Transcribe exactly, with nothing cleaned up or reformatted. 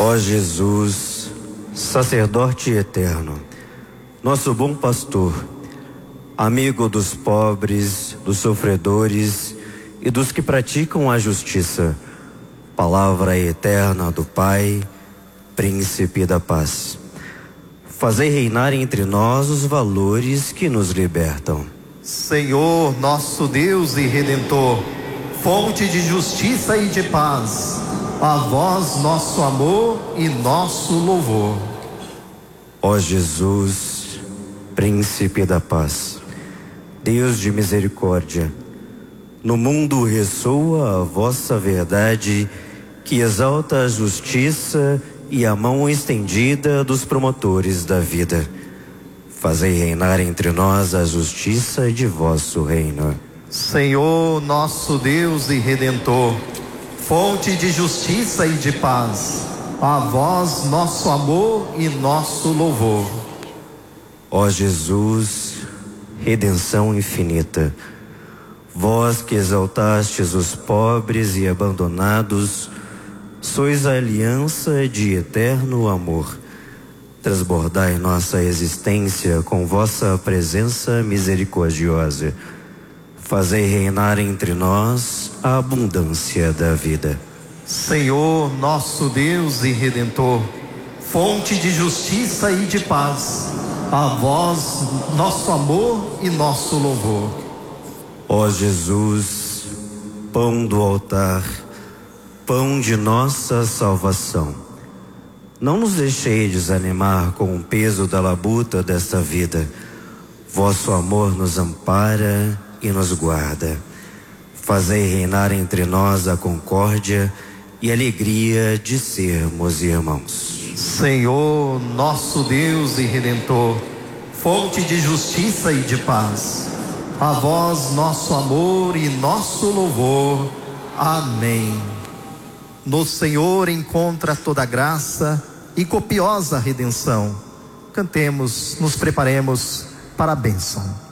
Ó Jesus, sacerdote eterno, nosso bom pastor, amigo dos pobres, dos sofredores e dos que praticam a justiça, palavra eterna do Pai, príncipe da paz. Fazei reinar entre nós os valores que nos libertam. Senhor, nosso Deus e Redentor, fonte de justiça e de paz, a vós nosso amor e nosso louvor. Ó Jesus, príncipe da paz, Deus de misericórdia, no mundo ressoa a vossa verdade, que exalta a justiça e a mão estendida dos promotores da vida. Fazei reinar entre nós a justiça de vosso reino. Senhor, nosso Deus e Redentor, fonte de justiça e de paz, a vós nosso amor e nosso louvor. Ó Jesus, redenção infinita, vós que exaltastes os pobres e abandonados, sois a aliança de eterno amor. Transbordai nossa existência com vossa presença misericordiosa. Fazei reinar entre nós a abundância da vida. Senhor, nosso Deus e Redentor, fonte de justiça e de paz, a vós nosso amor e nosso louvor. Ó Jesus, pão do altar, pão de nossa salvação, não nos deixei desanimar com o peso da labuta desta vida. Vosso amor nos ampara e nos guarda. Fazei reinar entre nós a concórdia e alegria de sermos irmãos. Senhor, nosso Deus e Redentor, fonte de justiça e de paz, a vós nosso amor e nosso louvor. Amém. No Senhor encontra toda graça e copiosa redenção. Cantemos, nos preparemos para a bênção.